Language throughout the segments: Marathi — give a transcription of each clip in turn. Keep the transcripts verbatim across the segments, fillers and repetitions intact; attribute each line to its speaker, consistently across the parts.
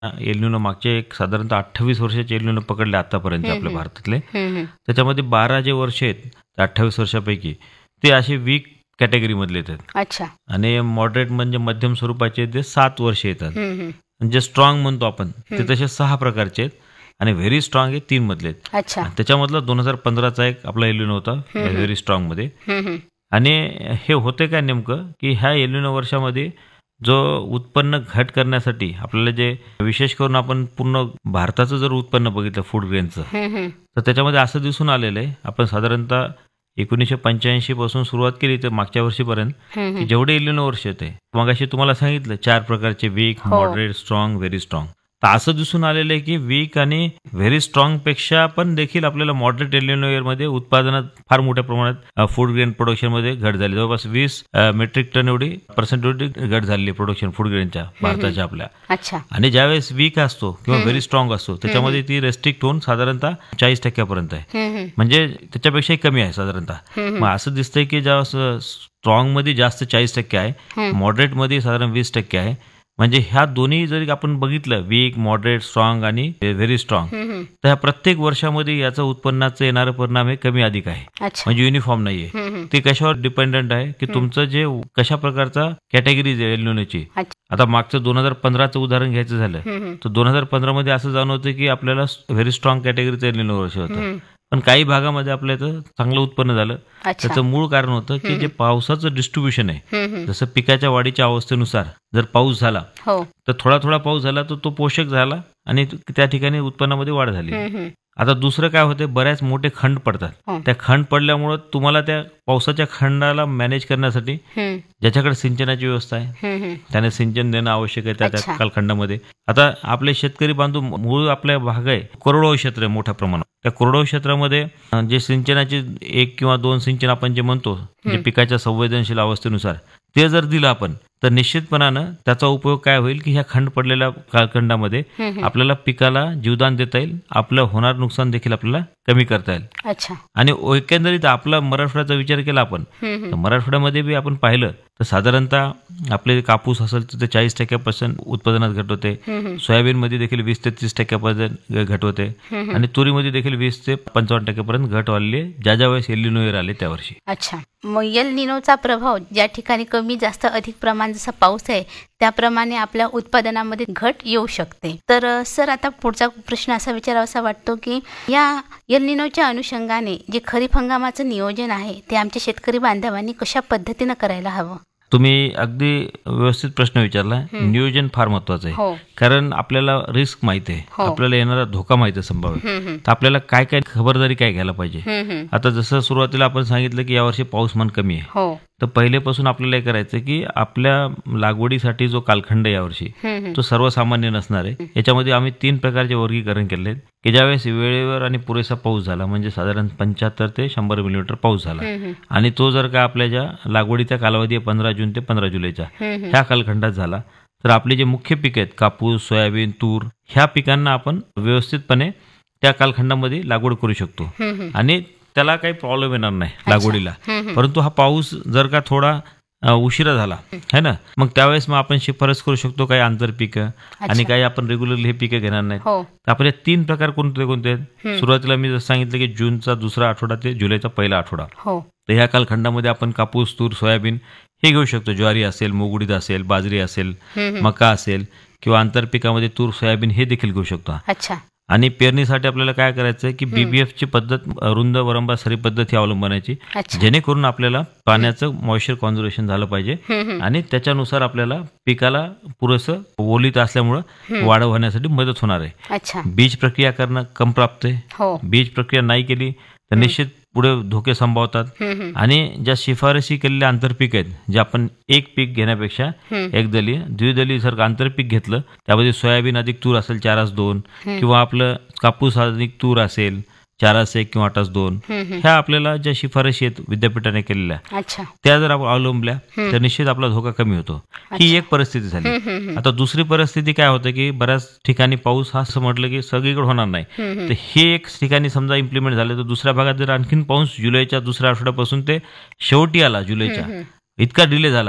Speaker 1: एल निनो मागचे एक साधारणतः अठ्ठावीस वर्षाचे एल निनो पकडले आतापर्यंत
Speaker 2: हम्म,
Speaker 1: आपल्या
Speaker 2: हम्म.
Speaker 1: भारतातले.
Speaker 2: हम्म, हम्म.
Speaker 1: त्याच्यामध्ये बारा जे वर्ष आहेत त्या अठ्ठावीस वर्षापैकी ते असे वीक कॅटेगरीमधले येतात
Speaker 2: अच्छा.
Speaker 1: आणि मॉडरेट म्हणजे मध्यम स्वरूपाचे ते सात वर्ष येतात.
Speaker 2: हम्म, हम्म.
Speaker 1: आणि जे स्ट्रॉंग म्हणतो आपण ते
Speaker 2: हम्म.
Speaker 1: तसे सहा प्रकारचे आहेत आणि व्हेरी स्ट्रॉंग हे तीन मधले आहेत.
Speaker 2: अच्छा.
Speaker 1: आणि त्याच्यामधला दोन हजार पंधराचा एक आपला एल निनो होता
Speaker 2: हम्म, हम्म.
Speaker 1: व्हेरी स्ट्रॉंग मध्ये.
Speaker 2: हम्म, हम्म.
Speaker 1: आणि हे होते काय नेमकं की ह्या एल निनो वर्षामध्ये जो उत्पन्न घट करण्यासाठी आपल्याला जे विशेष करून आपण पूर्ण भारताचं जर उत्पन्न बघितलं फूड ग्रेनचं
Speaker 2: हम्म, हम्म.
Speaker 1: तर त्याच्यामध्ये असं दिसून आलेलं आहे. आपण साधारणतः एकोणीसशे पंच्याऐंशी पासून सुरुवात केली तर मागच्या वर्षीपर्यंत
Speaker 2: हम्म,
Speaker 1: की
Speaker 2: हम्म.
Speaker 1: जेवढे एल निनो वर्ष होते मग अशी तुम्हाला सांगितलं चार प्रकारचे वीक,
Speaker 2: हो.
Speaker 1: Moderate, strong, very strong. तर असं दिसून आलेलं आहे की वीक आणि व्हेरी स्ट्रॉंग पेक्षा पण देखील आपल्याला मॉडरेट एल निनो मध्ये उत्पादनात फार मोठ्या प्रमाणात फूड ग्रेन प्रोडक्शन मध्ये घट झाली. जवळपास वीस मेट्रिक टन एवढी पर्सेंट एवढी घट झाली प्रोडक्शन फूड ग्रेनच्या भारताच्या आपल्या.
Speaker 2: अच्छा.
Speaker 1: आणि ज्यावेळेस वीक असतो किंवा व्हेरी स्ट्रॉंग असतो त्याच्यामध्ये ती रेस्ट्रिक्ट होऊन साधारणतः चाळीस टक्क्यापर्यंत आहे.
Speaker 2: हम्म, हम्म.
Speaker 1: म्हणजे त्याच्यापेक्षाही कमी आहे साधारणतः.
Speaker 2: हम्म,
Speaker 1: मग असं दिसतंय की ज्या स्ट्रॉंग मध्ये जास्त चाळीस टक्के आहे,
Speaker 2: हम्म.
Speaker 1: मॉडरेट मध्ये साधारण वीस टक्के आहे. म्हणजे ह्या दोन्ही जरी आपण बघितलं वीक, मॉडरेट, स्ट्रॉंग आणि व्हेरी स्ट्रॉंग
Speaker 2: हम्म, हम्म.
Speaker 1: तर ह्या प्रत्येक वर्षामध्ये याचं उत्पन्नाचं येणारं परिणाम हे कमी अधिक आहे.
Speaker 2: अच्छा.
Speaker 1: म्हणजे युनिफॉर्म नाहीये.
Speaker 2: हम्म, हम्म.
Speaker 1: ते कशावर डिपेंडंट आहे की तुमचं जे कशा प्रकारचा कॅटेगरी आहे एल निनोची.
Speaker 2: अच्छा.
Speaker 1: आता मागचं दोन हजार पंधराचं उदाहरण घ्यायचं झालं
Speaker 2: हम्म, हम्म.
Speaker 1: तर दोन हजार पंधरा मध्ये असं जाणवतं की आपल्याला व्हेरी स्ट्रॉंग कॅटेगरीचं एल निनो वर्ष होतं.
Speaker 2: हम्म.
Speaker 1: पण काही भागामध्ये आपल्या इथं चांगलं उत्पन्न झालं.
Speaker 2: अच्छा.
Speaker 1: त्याचं मूळ कारण होतं की जे पावसाचं डिस्ट्रीब्युशन आहे
Speaker 2: हम्म, हम्म.
Speaker 1: जसं पिकाच्या वाढीच्या अवस्थेनुसार जर पाऊस झाला
Speaker 2: हो.
Speaker 1: तर थोडा थोडा पाऊस झाला तर तो पोषक झाला आणि त्या ठिकाणी उत्पन्नामध्ये वाढ झाली.
Speaker 2: हम्म, हम्म.
Speaker 1: आता दुसरं काय होते बऱ्याच मोठे खंड पडतात.
Speaker 2: हो.
Speaker 1: त्या खंड पडल्यामुळं तुम्हाला त्या पावसाच्या खंडाला मॅनेज करण्यासाठी
Speaker 2: हम्म,
Speaker 1: ज्याच्याकडे सिंचनाची व्यवस्था आहे
Speaker 2: हम्म, हम्म.
Speaker 1: त्याने सिंचन देणं आवश्यक आहे त्या
Speaker 2: अच्छा.
Speaker 1: त्या कालखंडामध्ये. आता आपले शेतकरी बांधव मूळ आपल्या भाग आहे कोरडवाहू क्षेत्र आहे मोठ्या प्रमाणात. त्या कोरडवाहू क्षेत्रामध्ये अं, जे सिंचनाचे एक किंवा दोन सिंचन आपण जे म्हणतो जे पिकाच्या संवेदनशील अवस्थेनुसार ते जर दिलं आपण तर निश्चितपणानं त्याचा उपयोग काय होईल की ह्या खंड पडलेल्या कालखंडामध्ये
Speaker 2: हम्म.
Speaker 1: आपल्याला पिकाला जीवदान देता येईल, आपलं होणार नुकसान देखील आपल्याला कमी करता येईल.
Speaker 2: अच्छा.
Speaker 1: आणि एकंदरीत आपला मराठवाड्याचा विचार केला आपण
Speaker 2: हम्म,
Speaker 1: तर मराठवाड्यामध्ये बी आपण पाहिलं तर साधारणतः आपले कापूस असेल तर ते चाळीस टक्क्यापासून उत्पादनात घट होते.
Speaker 2: हम्म.
Speaker 1: सोयाबीनमध्ये देखील वीस ते तीस टक्क्यापर्यंत घट होते
Speaker 2: हम्म.
Speaker 1: आणि तुरीमध्ये देखील वीस ते पंचावन्न टक्क्यापर्यंत घट वाढली आहे ज्या ज्या वेळेस एल निनो आले त्या वर्षी.
Speaker 2: अच्छा. मग एल निनोचा प्रभाव ज्या ठिकाणी कमी जास्त अधिक प्रमाण जसा पाऊस आहे त्याप्रमाणे आपल्या उत्पादनामध्ये घट येऊ शकते. तर अ, सर आता पुढचा प्रश्न असा विचारावासा वाटतो की या एल निनोच्या अनुषंगाने जे खरीप हंगामाचं नियोजन आहे ते आमच्या शेतकरी बांधवांनी कशा पद्धतीनं करायला हवं?
Speaker 1: तुम्ही अगदी व्यवस्थित प्रश्न विचारला. नियोजन फार महत्वाचं आहे
Speaker 2: हो.
Speaker 1: कारण आपल्याला रिस्क माहिती आहे,
Speaker 2: हो.
Speaker 1: आपल्याला येणारा धोका माहिती आहे संभाव्य.
Speaker 2: हम्म, हम्म. तर
Speaker 1: आपल्याला काय काय खबरदारी काय घ्यायला पाहिजे.
Speaker 2: हम्म, हम्म.
Speaker 1: आता जसं सुरुवातीला आपण सांगितलं की यावर्षी पाऊसमान कमी आहे
Speaker 2: हो.
Speaker 1: तर पहिलेपासून आपल्याला हे करायचं की आपल्या लागवडीसाठी जो कालखंड आहे यावर्षी
Speaker 2: हम्म, हम्म.
Speaker 1: तो सर्वसामान्य नसणार आहे. याच्यामध्ये आम्ही तीन प्रकारचे वर्गीकरण केले आहेत की ज्यावेळेस वेळेवर आणि पुरेसा पाऊस झाला म्हणजे साधारण पंच्याहत्तर ते शंभर मिलीमीटर पाऊस झाला
Speaker 2: हम्म, हम्म.
Speaker 1: आणि तो जर का आपल्या ज्या लागवडीचा कालावधी आहे पंधरा जून ते पंधरा जुलैचा
Speaker 2: हम्म, हम्म.
Speaker 1: ह्या कालखंडात झाला तर आपले जे मुख्य पीक आहेत कापूस, सोयाबीन, तूर ह्या पिकांना आपण व्यवस्थितपणे त्या कालखंडामध्ये लागवड करू शकतो
Speaker 2: हम्म, हम्म.
Speaker 1: आणि त्याला काही प्रॉब्लेम येणार नाही लागवडीला.
Speaker 2: हम्म, हम्म.
Speaker 1: परंतु हा पाऊस जर का थोडा अ, उशिरा झाला है ना मग त्यावेळेस मग आपण शिफारस करू शकतो काही आंतरपिकं आणि काही आपण रेग्युलरली हे पिकं घेणार नाही.
Speaker 2: हो.
Speaker 1: तर आपले तीन प्रकार कोणते कोणते आहेत? सुरुवातीला मी जसं सांगितलं की जूनचा दुसरा आठवडा ते जुलैचा पहिला आठवडा.
Speaker 2: हो.
Speaker 1: तर ह्या कालखंडामध्ये आपण कापूस, तूर, सोयाबीन हे घेऊ शकतो. ज्वारी असेल, मूग उडीद असेल, बाजरी असेल,
Speaker 2: हम्म.
Speaker 1: मका असेल किंवा आंतरपिकामध्ये तूर, सोयाबीन हे देखील घेऊ शकतो.
Speaker 2: अच्छा.
Speaker 1: आणि पेरणीसाठी आपल्याला काय करायचं आहे की बीबीएफ ची पद्धत रुंद वरंबा सरी पद्धत ही अवलंबनाची
Speaker 2: अच्छा.
Speaker 1: जेणेकरून आपल्याला पाण्याचं मॉइश्चर कॉन्झर्वेशन झालं पाहिजे
Speaker 2: हम्म.
Speaker 1: आणि त्याच्यानुसार आपल्याला पिकाला पुरेसं ओलीत असल्यामुळं वाढ होण्यासाठी मदत होणार आहे.
Speaker 2: अच्छा.
Speaker 1: बीज प्रक्रिया करणं कम प्राप्त आहे.
Speaker 2: हो.
Speaker 1: बीज प्रक्रिया नाही केली तर निश्चित पुढे धोके संभावतात.
Speaker 2: हम्म.
Speaker 1: आणि ज्या शिफारशी केलेल्या आंतरपीक आहेत जे आपण एक पीक घेण्यापेक्षा एक दलीय द्विदलीय जर आंतरपीक घेतलं त्यामध्ये सोयाबीन अधिक तूर असेल चारास दोन किंवा आपलं कापूस अधिक तूर असेल चारास एक किंवा आठास दोन ह्या आपल्याला ज्या शिफारशी आहेत विद्यापीठाने केलेल्या
Speaker 2: अच्छा.
Speaker 1: त्या जर आपण अवलंबल्या तर निश्चित आपला धोका कमी होतो. ही एक परिस्थिती झाली. आता दुसरी परिस्थिती काय होतं की बऱ्याच ठिकाणी पाऊस हा असं म्हटलं की सगळीकडे होणार नाही तर हे एक ठिकाणी समजा इम्प्लिमेंट झालं तर दुसऱ्या भागात जर आणखीन पाऊस जुलैच्या दुसऱ्या आठवड्यापासून ते शेवटी आला जुलैच्या इतका डिले झाला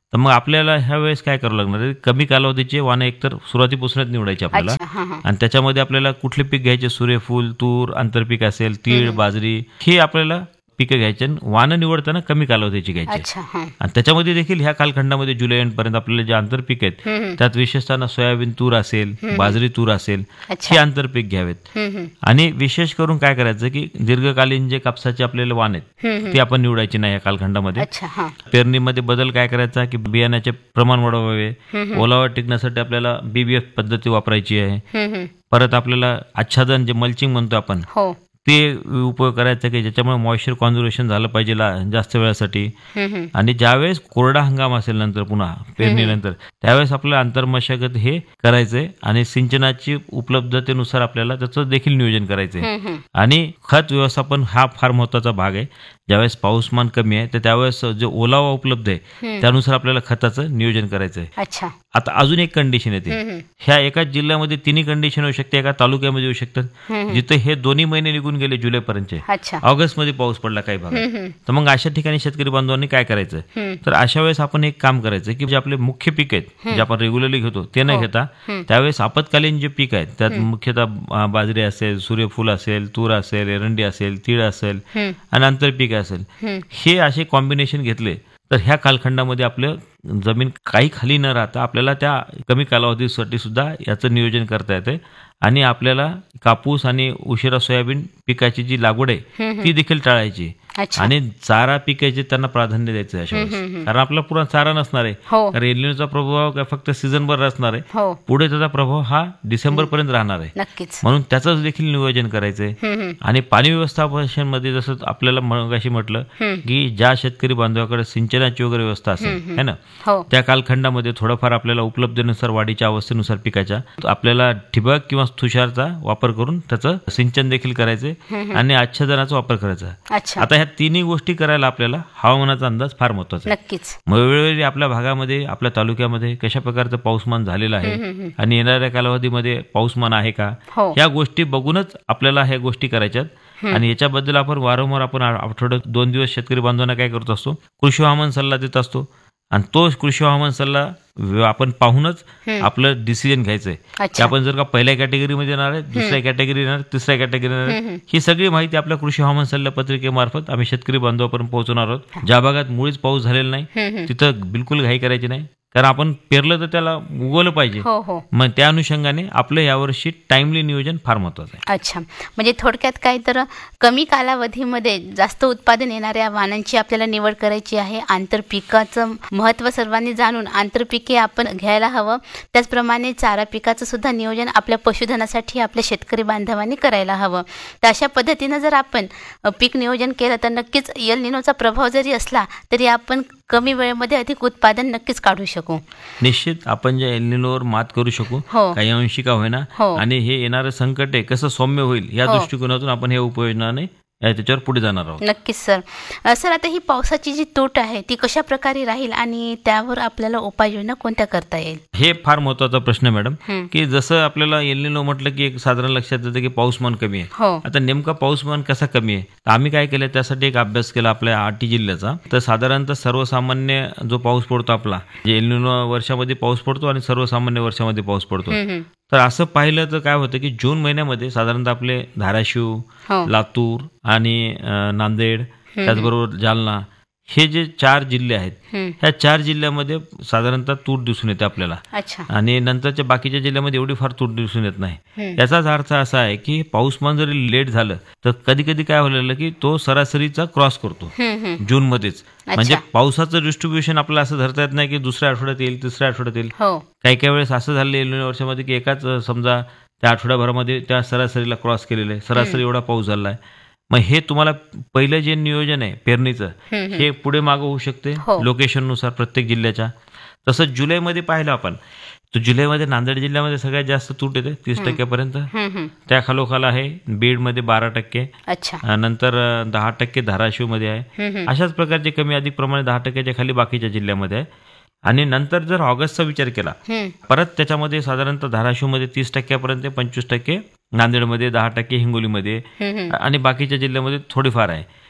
Speaker 1: तर मग आपल्याला ह्या वेळेस काय करावं लागणार आहे, कमी कालावधीचे वाहनं एकतर सुरुवातीपासूनच निवडायचे आपल्याला,
Speaker 2: अच्छा, हां हां
Speaker 1: आणि त्याच्यामध्ये आपल्याला कुठले पीक घ्यायचे, सूर्यफूल, तूर, आंतरपीक असेल, तीळ, बाजरी, हे आपल्याला पिकं घ्यायचे. आणि वाहनं निवडताना कमी कालावधीची घ्यायची.
Speaker 2: अच्छा, हां
Speaker 1: आणि त्याच्यामध्ये देखील ह्या कालखंडामध्ये जुलै पर्यंत आपल्याला जे आंतरपीक आहेत
Speaker 2: हम्म, हम्म.
Speaker 1: त्यात विशेषतः सोयाबीन तूर असेल, बाजरी तूर असेल,
Speaker 2: अच्छा.
Speaker 1: हे आंतरपीक घ्यावेत.
Speaker 2: हम्म, हम्म.
Speaker 1: आणि विशेष करून काय करायचं की दीर्घकालीन जे कापसाचे आपल्याला वाण आहेत
Speaker 2: हम्म, हम्म.
Speaker 1: ते आपण निवडायचे नाही या कालखंडामध्ये.
Speaker 2: अच्छा, हां
Speaker 1: पेरणीमध्ये बदल काय करायचा की बियाण्याचे प्रमाण वाढवावे, ओलावा टिकण्यासाठी आपल्याला बीबीएफ पद्धती वापरायची आहे.
Speaker 2: हम्म, हम्म.
Speaker 1: परत आपल्याला आच्छादन जे मल्चिंग म्हणतो आपण
Speaker 2: हो
Speaker 1: ते उपयोग करायचा की ज्याच्यामुळे मॉइश्चर कॉन्झर्वेशन झालं पाहिजे ला- जास्त वेळासाठी.
Speaker 2: हम्म, हम्म.
Speaker 1: आणि ज्यावेळेस कोरडा हंगाम असेल नंतर पुन्हा पेरणीनंतर त्यावेळेस आपल्याला आंतरमशागत हे करायचंय आणि सिंचनाची उपलब्धतेनुसार आपल्याला त्याचं देखील नियोजन करायचंय.
Speaker 2: हम्म, हम्म.
Speaker 1: आणि खत व्यवस्थापन हा फार महत्वाचा भाग आहे. ज्यावेळेस पाऊसमान कमी आहे तर त्यावेळेस जो ओलावा उपलब्ध आहे त्यानुसार आपल्याला खताचं नियोजन करायचं आहे.
Speaker 2: अच्छा.
Speaker 1: आता अजून एक कंडिशन येते,
Speaker 2: हम्म, हम्म.
Speaker 1: ह्या एकाच जिल्ह्यामध्ये तिन्ही कंडिशन होऊ शकते, एका तालुक्यामध्ये येऊ शकतात,
Speaker 2: हम्म.
Speaker 1: जिथे हे दोन्ही महिने निघून गेले जुलैपर्यंतचे,
Speaker 2: अच्छा.
Speaker 1: ऑगस्ट मध्ये पाऊस पडला काही भागात.
Speaker 2: हम्म, हम्म.
Speaker 1: तर मग अशा ठिकाणी शेतकरी बांधवांनी काय करायचं,
Speaker 2: हम्म.
Speaker 1: तर अशा वेळेस आपण एक काम करायचं की जे आपले मुख्य पीक आहेत जे आपण रेग्युलरली घेतो ते न घेता त्यावेळेस आपत्कालीन जे पीक आहेत त्यात मुख्यतः अ, बाजरी असेल, सूर्यफूल असेल, तूर असेल, एरंडी असेल, तीळ असेल
Speaker 2: हम्म.
Speaker 1: आणि आंतरपीक असेल,
Speaker 2: हम्म.
Speaker 1: हे असे कॉम्बिनेशन घेतले तर ह्या कालखंडामध्ये आपलं जमीन काही खाली न राहता आपल्याला त्या कमी कालावधीसाठी सुद्धा याचं नियोजन करता येते. आणि आपल्याला कापूस आणि उशिरा सोयाबीन पिकाची जी लागवड आहे ती देखील टाळायची.
Speaker 2: अच्छा.
Speaker 1: आणि चारा पिकायचे त्यांना प्राधान्य द्यायचं अशा वेळेस, कारण आपला पुरा चारा नसणार आहे.
Speaker 2: हो
Speaker 1: कारण एलिनोचा प्रभाव काय फक्त सीझनभर असणार आहे,
Speaker 2: हो
Speaker 1: पुढे त्याचा प्रभाव हा डिसेंबर पर्यंत राहणार आहे.
Speaker 2: नक्कीच.
Speaker 1: म्हणून त्याचंच देखील नियोजन करायचंय.
Speaker 2: हम्म, हम्म.
Speaker 1: आणि पाणी व्यवस्थापनामध्ये जसं आपल्याला मगाशी म्हटलं की ज्या शेतकरी बांधवाकडे सिंचनाची वगैरे व्यवस्था असेल है ना,
Speaker 2: हो
Speaker 1: त्या कालखंडामध्ये थोडंफार आपल्याला उपलब्धतेनुसार वाढीच्या अवस्थेनुसार पिकाच्या आपल्याला ठिबक किंवा तुषारचा वापर करून त्याचं सिंचन देखील करायचंय आणि आच्छादनाचा वापर करायचा.
Speaker 2: अच्छा.
Speaker 1: आता ह्या तिन्ही गोष्टी करायला आपल्याला हवामानाचा अंदाज फार महत्वाचा आहे.
Speaker 2: नक्कीच.
Speaker 1: मग वेळोवेळी आपल्या भागामध्ये आपल्या तालुक्यामध्ये कशा प्रकारचं पाऊसमान झालेलं आहे आणि येणाऱ्या कालावधीमध्ये पाऊसमान आहे का,
Speaker 2: हो
Speaker 1: या गोष्टी बघूनच आपल्याला ह्या गोष्टी करायच्यात. आणि याच्याबद्दल आपण वारंवार आपण आठवड्यात दोन दिवस शेतकरी बांधवांना काय करत असतो, कृषी हवामान सल्ला देत असतो. आणि तो कृषी हवामान सल्ला व- आपण पाहूनच आपलं डिसिजन घ्यायचंय की
Speaker 2: अच्छा.
Speaker 1: आपण जर का पहिल्या कॅटेगरीमध्ये येणार आहे, दुसऱ्या कॅटेगरी येणार, तिसऱ्या कॅटेगरी येणार आहे. ही सगळी माहिती आपल्या कृषी हवामान सल्ला पत्रिकेमार्फत आम्ही शेतकरी बांधवापर्यंत पोहोचवणार आहोत. ज्या भागात मुळीच पाऊस झालेला नाही तिथं बिलकुल घाई करायची नाही, कारण आपण पेरलं तर त्याला उगवलं पाहिजे.
Speaker 2: हो हो
Speaker 1: मग त्या अनुषंगाने आपलं यावर्षी टाइमली नियोजन फार महत्वाचं आहे.
Speaker 2: अच्छा. म्हणजे थोडक्यात काय तर कमी कालावधीमध्ये जास्त उत्पादन येणाऱ्या वाणांची आपल्याला निवड करायची आहे. आंतरपिकाचं महत्त्व सर्वांनी जाणून आंतरपिके आपण घ्यायला हवं. त्याचप्रमाणे चारा पिकाचं सुद्धा नियोजन आपल्या पशुधनासाठी आपल्या शेतकरी बांधवांनी करायला हवं. तर अशा पद्धतीनं जर आपण अ, पीक नियोजन केलं तर नक्कीच एल निनोचा प्रभाव जरी असला तरी आपण कमी वेळेमध्ये अधिक उत्पादन नक्कीच काढू शकू.
Speaker 1: निश्चित आपण ज्या एल्निनोवर मात करू शकू,
Speaker 2: हो.
Speaker 1: काही अंशी का होईना.
Speaker 2: हो.
Speaker 1: आणि हे येणारं संकट आहे कसं सौम्य होईल या
Speaker 2: हो.
Speaker 1: दृष्टिकोनातून आपण हे उपयोजनाने या त्याच्यावर पुढे जाणार आहोत.
Speaker 2: नक्कीच सर. अ, सर आता ही पावसाची जी तूट आहे ती कशा प्रकारे राहील आणि त्यावर आपल्याला उपाययोजना कोणत्या करता येईल?
Speaker 1: हे फार महत्वाचा प्रश्न आहे मॅडम,
Speaker 2: हं.
Speaker 1: की जसं आपल्याला एल्निनो म्हटलं की एक साधारण लक्षात येतं की पाऊसमान कमी आहे.
Speaker 2: हो
Speaker 1: आता नेमका पाऊसमान कसा कमी आहे, तर आम्ही काय केलं त्यासाठी एक अभ्यास केला आपल्या आटी जिल्ह्याचा. तर साधारणतः सर्वसामान्य जो पाऊस पडतो आपला, जे एल्निनो वर्षामध्ये पाऊस पडतो आणि सर्वसामान्य वर्षामध्ये पाऊस पडतो,
Speaker 2: हं, हं.
Speaker 1: तर असं पाहिलं तर काय होतं की जून महिन्यामध्ये साधारणतः आपले धाराशिव,
Speaker 2: हो
Speaker 1: लातूर आणि अ, नांदेड, त्याचबरोबर जालना, हे जे चार जिल्हे आहेत
Speaker 2: हं.
Speaker 1: ह्या चार जिल्ह्यामध्ये साधारणतः तूट दिसून येते आपल्याला.
Speaker 2: अच्छा.
Speaker 1: आणि नंतरच्या बाकीच्या जिल्ह्यामध्ये एवढी फार तूट दिसून येत नाही.
Speaker 2: हं.
Speaker 1: याचाच अर्थ असा आहे की पाऊसमान जरी लेट झालं तर कधी कधी काय होलेलं की तो सरासरीचा क्रॉस करतो
Speaker 2: हं, हं.
Speaker 1: जून मध्येच. म्हणजे
Speaker 2: अच्छा.
Speaker 1: पावसाचं डिस्ट्रीब्युशन आपल्याला असं धरता येत नाही की दुसऱ्या आठवड्यात येईल, तिसऱ्या आठवड्यात येईल.
Speaker 2: हो
Speaker 1: काही काही वेळेस असं झालं येईल वर्षामध्ये की एकाच अ, समजा त्या आठवड्याभरामध्ये त्या सरासरीला क्रॉस केलेलं आहे, सरासरी एवढा पाऊस झाला आहे. मग हे तुम्हाला पहिलं जे नियोजन आहे पेरणीचं
Speaker 2: हं, हं.
Speaker 1: हे पुढे मागं होऊ शकते
Speaker 2: हो.
Speaker 1: लोकेशननुसार प्रत्येक जिल्ह्याच्या. तसंच जुलैमध्ये पाहिलं आपण तर जुलैमध्ये नांदेड जिल्ह्यामध्ये सगळ्यात जास्त तूट येते तीस टक्क्यापर्यंत.
Speaker 2: हं, हं.
Speaker 1: त्या खालोखाल आहे बीडमध्ये बारा टक्के,
Speaker 2: अच्छा.
Speaker 1: अ, नंतर अ, दहा टक्के धाराशिवमध्ये आहे.
Speaker 2: हं, हं.
Speaker 1: अशाच प्रकारचे कमी अधिक प्रमाणे दहा टक्क्याच्या खाली बाकीच्या जिल्ह्यामध्ये आहे. आणि नंतर जर ऑगस्टचा विचार केला
Speaker 2: हं.
Speaker 1: परत त्याच्यामध्ये साधारणतः धाराशिवमध्ये तीस टक्क्यापर्यंत पंचवीस टक्के, नांदेडमध्ये दहा टक्के, हिंगोलीमध्ये
Speaker 2: हं, हं.
Speaker 1: आणि बाकीच्या जिल्ह्यामध्ये थोडीफार आहे.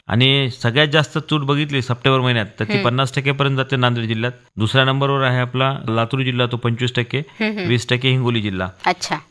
Speaker 1: आणि सगळ्यात जास्त तूट बघितली सप्टेंबर महिन्यात तर ती पन्नास टक्क्यापर्यंत जाते नांदेड जिल्ह्यात. दुसऱ्या नंबरवर आहे आपला लातूर जिल्हा, तो पंचवीस टक्के, वीस टक्के हिंगोली जिल्हा.
Speaker 2: अच्छा.